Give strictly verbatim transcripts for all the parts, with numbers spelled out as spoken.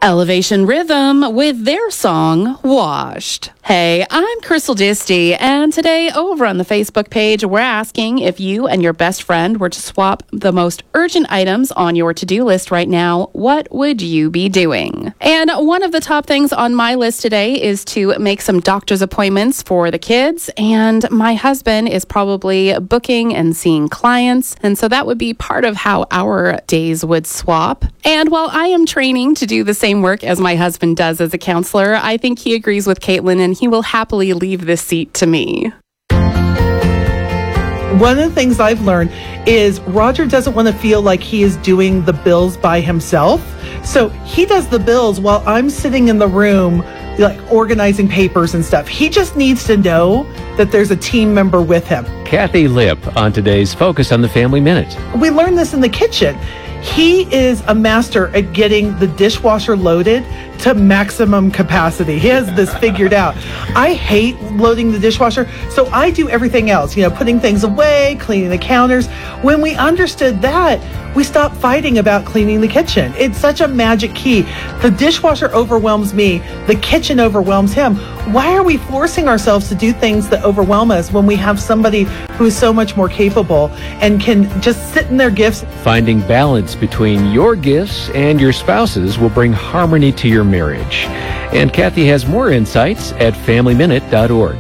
Elevation Rhythm with their song, Washed. Hey, I'm Crystal Disty, and today over on the Facebook page, we're asking if you and your best friend were to swap the most urgent items on your to-do list right now, what would you be doing? And one of the top things on my list today is to make some doctor's appointments for the kids, and my husband is probably booking and seeing clients, and so that would be part of how our days would swap. And while I am training to do the same work as my husband does as a counselor, I think he agrees with Caitlin, and he will happily leave this seat to me. One of the things I've learned is Roger doesn't want to feel like he is doing the bills by himself. So he does the bills while I'm sitting in the room, like organizing papers and stuff. He just needs to know that there's a team member with him. Kathy Lipp on today's Focus on the Family Minute. We learned this in the kitchen. He is a master at getting the dishwasher loaded to maximum capacity. He has this figured out. I hate loading the dishwasher, so I do everything else, you know, putting things away, cleaning the counters. When we understood that, we stopped fighting about cleaning the kitchen. It's such a magic key. The dishwasher overwhelms me. The kitchen overwhelms him. Why are we forcing ourselves to do things that overwhelm us when we have somebody who is so much more capable and can just sit in their gifts? Finding balance between your gifts and your spouse's will bring harmony to your marriage. And Kathy has more insights at family minute dot org.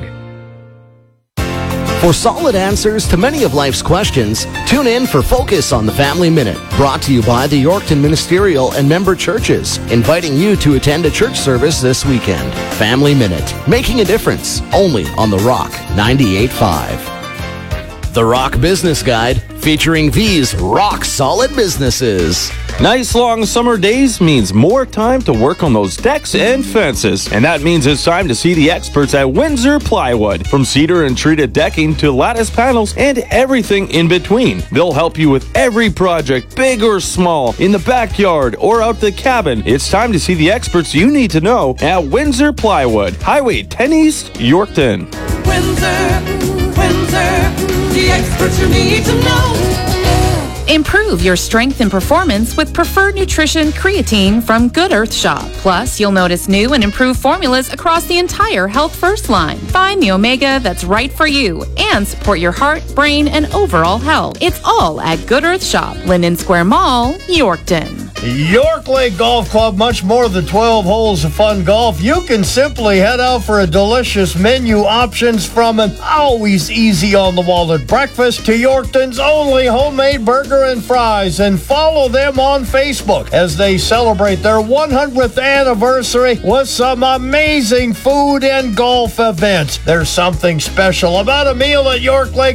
For solid answers to many of life's questions, tune in for Focus on the Family Minute, brought to you by the Yorkton Ministerial and member churches, inviting you to attend a church service this weekend. Family Minute, making a difference, only on The Rock ninety-eight point five. The Rock Business Guide, featuring these rock-solid businesses. Nice long summer days means more time to work on those decks and fences. And that means it's time to see the experts at Windsor Plywood. From cedar and treated decking to lattice panels and everything in between. They'll help you with every project, big or small, in the backyard or out the cabin. It's time to see the experts you need to know at Windsor Plywood, Highway ten East, Yorkton. Windsor, Windsor, the experts you need to know. Improve your strength and performance with Preferred Nutrition Creatine from Good Earth Shop. Plus, you'll notice new and improved formulas across the entire Health First line. Find the omega that's right for you and support your heart, brain, and overall health. It's all at Good Earth Shop, Linden Square Mall, Yorkton. York Lake Golf Club, much more than twelve holes of fun golf. You can simply head out for a delicious menu options from an always easy on the wallet breakfast to Yorkton's only homemade burger and fries, and follow them on Facebook as they celebrate their one hundredth anniversary with some amazing food and golf events. There's something special about a meal at York Lake